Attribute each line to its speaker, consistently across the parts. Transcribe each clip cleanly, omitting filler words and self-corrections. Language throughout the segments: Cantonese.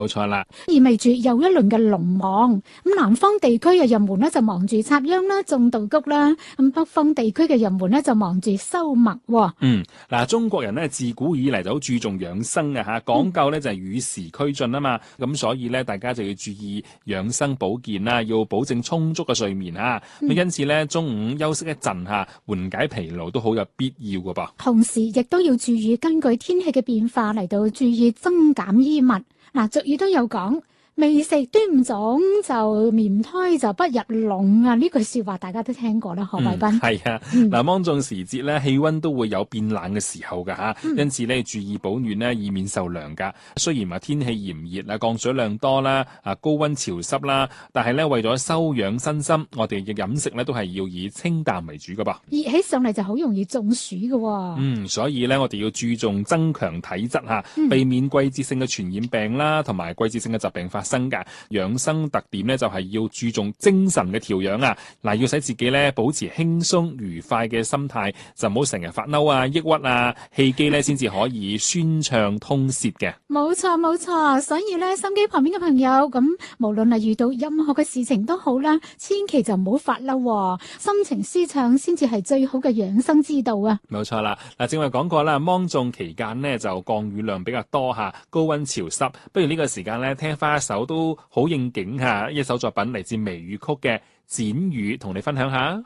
Speaker 1: 冇錯啦，
Speaker 2: 意味住又一輪嘅農忙。咁南方地區嘅人們咧就忙住插秧啦、種稻穀啦，咁北方地區嘅人們咧就忙住收麥。
Speaker 1: 嗱，中國人咧自古以嚟就好注重養生嘅嚇，講究咧就係與時俱進啊嘛，咁所以咧大家就要注意養生保健啦，要保證充足嘅睡眠啊，咁因此咧中午休息一陣嚇，緩解疲勞都好有必要嘅噃。
Speaker 2: 同時亦都要注意根據天氣嘅變化嚟到注意增減衣物。俗語都有講，未食端午粽就棉胎就不入籠啊！呢句說話大家都聽過啦，何偉斌。
Speaker 1: 係啊，芒種時節咧，氣溫都會有變冷嘅時候㗎嚇，因此咧注意保暖咧，以免受涼㗎。雖然話天氣炎熱啊，降水量多啦，高溫潮濕啦，但係咧為咗修養身心，我哋嘅飲食咧都係要以清淡為主㗎噃。
Speaker 2: 熱起上嚟就好容易中暑㗎喎。
Speaker 1: 所以咧我哋要注重增強體質嚇，避免季節性嘅傳染病啦，同埋季節性嘅疾病發生㗎。養生特點咧就係要注重精神嘅調養啊！嗱，要使自己咧保持輕鬆愉快嘅心態，就唔好成日發嬲啊、抑鬱啊，氣機咧先至可以宣暢通泄嘅。
Speaker 2: 冇錯冇錯，所以咧心機旁邊嘅朋友，咁無論係遇到任何嘅事情都好啦，千祈就唔好發嬲，心情舒暢先至係最好嘅養生之道啊！
Speaker 1: 冇錯啦，嗱，正話講過啦，芒種期間呢就降雨量比較多嚇，高溫潮濕，不如呢個時間咧聽翻一首都好應景嚇，一首作品嚟自微雨曲嘅《剪雨》，同你分享下。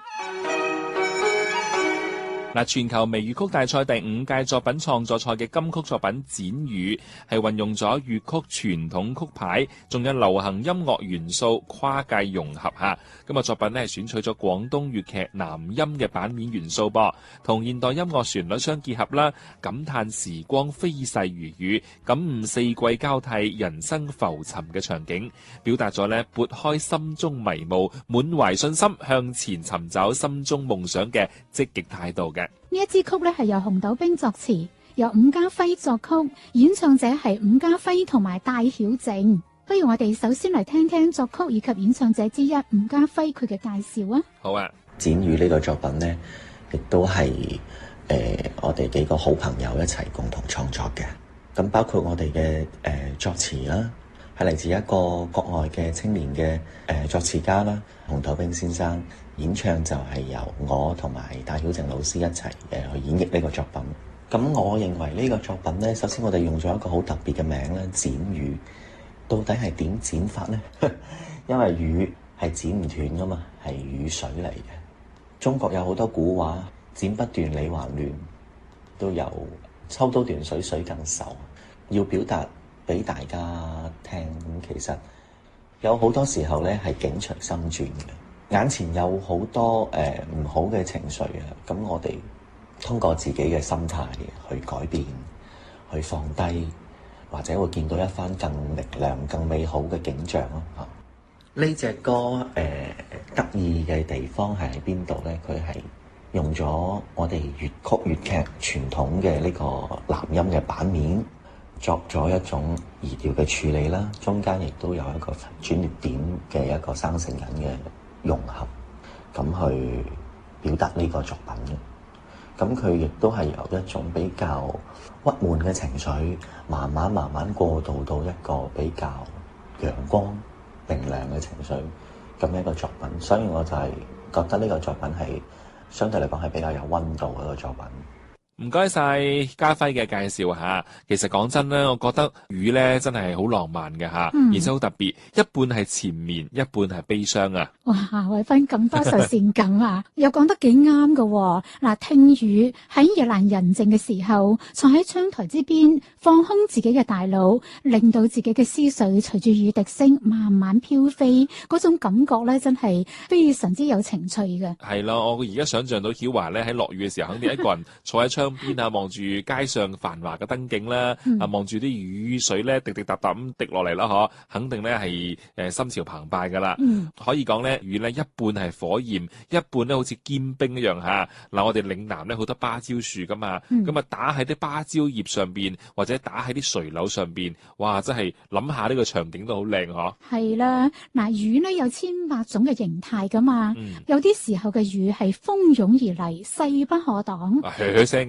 Speaker 1: 全球微粵曲大賽第5屆作品創作賽嘅金曲作品《剪雨》係運用咗粵曲傳統曲牌，仲有流行音樂元素跨界融合下。咁作品咧係選取咗廣東粵劇南音嘅版面元素噃，同現代音樂旋律相結合啦，感嘆時光飛逝如雨，感悟四季交替、人生浮沉嘅場景，表達咗咧撥開心中迷霧，滿懷信心向前尋找心中夢想嘅積極態度嘅。
Speaker 2: 呢一支曲咧係由洪斗兵作詞，由伍家輝作曲，演唱者係伍家輝同埋戴曉靜。不如我哋首先嚟聽聽作曲以及演唱者之一伍家輝佢嘅介紹啊。
Speaker 1: 好啊，
Speaker 3: 剪雨呢個作品呢，亦都係我哋幾個好朋友一齊共同創作嘅。咁包括我哋嘅作詞啦，係嚟自一個國外嘅青年嘅作詞家啦，洪斗兵先生。演唱就係由我同埋戴曉靜老師一齊去演繹呢個作品。咁我認為呢個作品呢，首先我哋用咗一個好特別嘅名啦，剪雨。到底係點剪法呢？因為雨係剪唔斷噶嘛，係雨水嚟嘅。中國有好多古話，剪不斷理還亂，都有抽刀斷水，水更愁。要表達俾大家聽，其實有好多時候呢係境隨心轉嘅。眼前有好多唔好嘅情緒啊，咁我哋通過自己嘅心態去改變，去放低，或者會見到一番更力量、更美好嘅景象咯。呢隻歌得意嘅地方係喺邊度呢？佢係用咗我哋粵曲粵劇傳統嘅呢個南音嘅版面，作咗一種移調嘅處理啦，中間亦都有一個轉捩點嘅一個生成緊嘅融合，咁去表達呢個作品嘅。咁佢亦都係由一種比較鬱悶嘅情緒，慢慢過渡到一個比較陽光明亮嘅情緒，咁一個作品。所以我就係覺得呢個作品係相對嚟講係比較有溫度嘅一個作品。
Speaker 1: 唔該晒家輝嘅介紹下。其實講真咧，我覺得雨咧真係好浪漫嘅吓，而且好特別，一半係纏綿，一半係悲傷啊！
Speaker 2: 哇，偉芬咁多愁善感啊，又講得幾啱㗎。嗱，聽雨喺夜闌人靜嘅時候，坐喺窗台之邊，放空自己嘅大腦，令到自己嘅思緒隨住雨滴聲慢慢飄飛，嗰種感覺咧真係非常之有情趣嘅。
Speaker 1: 係咯，我而家想象到曉華咧喺落雨嘅時候，肯定一個人坐喺窗邊啊，望住街上繁華嘅燈景啦，望住啲雨水咧滴滴答答咁滴落嚟啦，嗬，肯定咧係心潮澎湃噶啦。可以講咧，雨咧一半係火焰，一半咧好似堅冰一樣吓。嗱，我哋嶺南咧好多芭蕉樹噶嘛，咁啊打喺啲芭蕉葉上邊，或者打喺啲垂柳上邊，哇，真係諗下呢個場景都好靚嗬。
Speaker 2: 係啦，嗱，雨咧有千百種嘅形態噶嘛，有啲時候嘅雨係蜂擁而嚟，勢不可擋。
Speaker 1: 噓噓聲嘅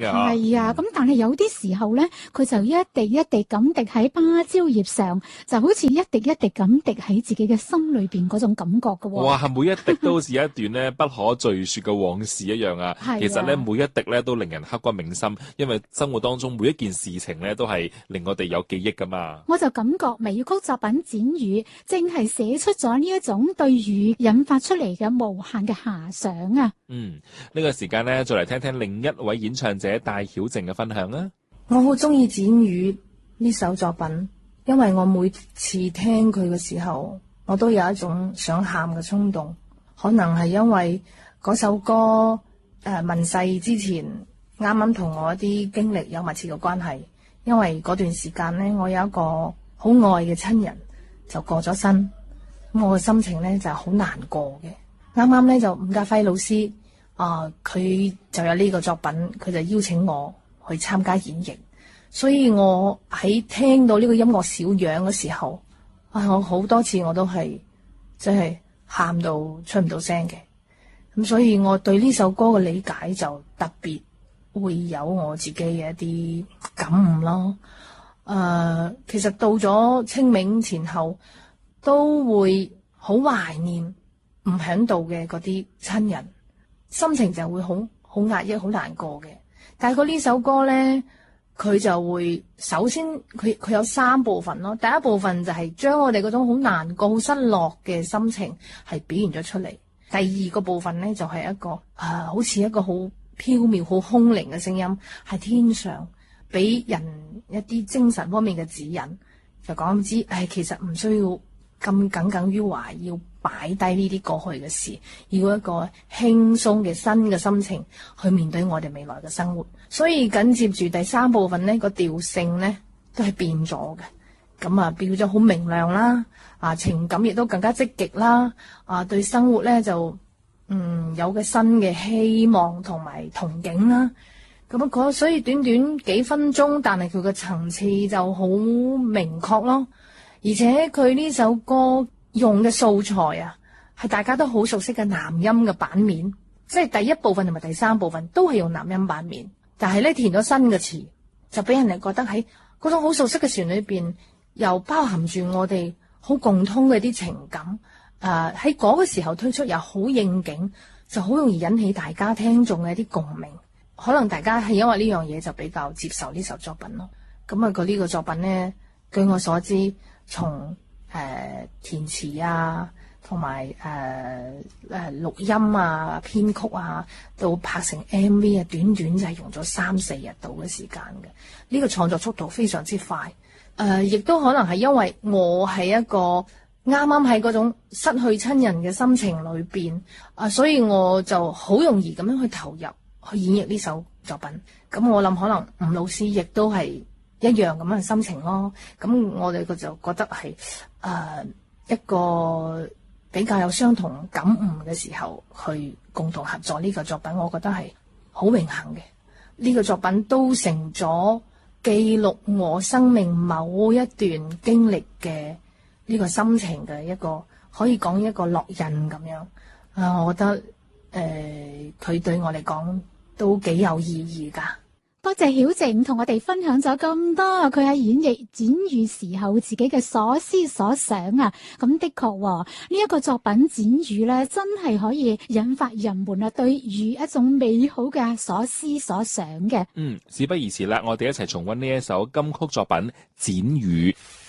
Speaker 1: 嘅。
Speaker 2: 係啊，咁但係有啲時候咧，佢就一滴一滴咁滴喺芭蕉葉上，就好似一滴一滴咁滴喺自己嘅心裏邊嗰種感覺嘅喎。
Speaker 1: 哇！每一滴都好似一段咧不可敘說嘅往事一樣啊。其實咧，每一滴咧都令人刻骨銘心，因為生活當中每一件事情咧都係令我哋有記憶噶嘛。
Speaker 2: 我就感覺微粵曲作品《剪雨》正係寫出咗呢一種對雨引發出嚟嘅無限嘅遐想啊！
Speaker 1: 呢個時間咧，再嚟聽聽另一位演唱者戴曉靜嘅分享啊！
Speaker 4: 我好中意《剪雨》呢首作品，因為我每次聽佢嘅時候，我都有一種想喊嘅衝動。可能係因為嗰首歌問世之前，啱啱同我一啲經歷有密切嘅關係。因為嗰段時間呢，我有一個好愛嘅親人就過咗身，咁我嘅心情呢就好難過嘅。啱啱呢就伍家輝老師佢就有呢個作品，佢就邀請我去參加演繹，所以我喺聽到呢個音樂小樣嘅時候，我好多次我都係真係喊到出唔到聲嘅。咁所以我對呢首歌嘅理解就特別會有我自己嘅一啲感悟咯。其實到咗清明前後，都會好懷念唔喺度嘅嗰啲親人，心情就會好壓抑、好難過嘅。但係佢呢首歌呢，佢就會首先佢有3部分咯。第一部分就係將我哋嗰種好難過、好失落嘅心情係表現咗出嚟。第二個部分呢，就係一個好似一個好飄渺、好空靈嘅聲音，係天上俾人一啲精神方面嘅指引，就講知其實唔需要咁耿耿於懷，要擺低呢啲過去嘅事，要一個輕鬆嘅新嘅心情去面對我哋未來嘅生活。所以緊接住第3部分呢，個調性呢都係變咗嘅，咁變咗好明亮啦，情感亦都更加積極啦，對生活呢就有嘅新嘅希望同埋憧憬啦。咁所以短短幾分鐘，但係佢嘅層次就好明確咯。而且佢呢首歌用嘅素材係大家都好熟悉嘅南音嘅版面，即係第1部分同埋第3部分都係用南音版面，但係咧填咗新嘅詞，就俾人哋覺得喺嗰種好熟悉嘅旋律裏邊，又包含住我哋好共通嘅啲情感。喺嗰個時候推出又好應景，就好容易引起大家聽眾嘅一啲共鳴。可能大家係因為呢樣嘢就比較接受呢首作品咯。咁佢呢個作品呢，據我所知，從填詞同埋錄音編曲到拍成 MV 短短就係用咗3-4日度嘅時間嘅。呢個創作速度非常之快。亦都可能係因為我係一個啱啱喺嗰種失去親人嘅心情裏邊，所以我就好容易咁樣去投入去演繹呢首作品。咁我諗可能吳老師亦都係一樣咁樣嘅心情咯。咁我哋就覺得係一個比較有相同感悟嘅時候去共同合作呢個作品，我覺得係好榮幸嘅。呢個作品都成咗記錄我生命某一段經歷嘅呢個心情嘅一個，可以講一個烙印咁樣。我覺得佢對我嚟講都幾有意義㗎。
Speaker 2: 多謝曉靜同我哋分享咗咁多佢喺演繹剪雨時候自己嘅所思所想啊！咁的確呢一個作品剪雨咧，真係可以引發人們對雨一種美好嘅所思所想嘅。
Speaker 1: 事不宜遲啦，我哋一齊重溫呢一首金曲作品《剪雨》。